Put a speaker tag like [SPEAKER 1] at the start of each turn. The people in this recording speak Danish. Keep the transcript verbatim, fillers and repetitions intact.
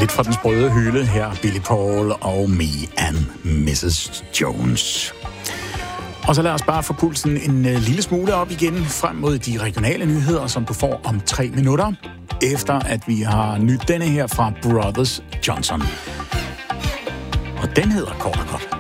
[SPEAKER 1] Lidt fra den sprøde hylde her, Billy Paul og Me and missus Jones. Og så lad os bare få pulsen en uh, lille smule op igen frem mod de regionale nyheder, som du får om tre minutter, efter at vi har nyt denne her fra Brothers Johnson. Og den hedder kort og godt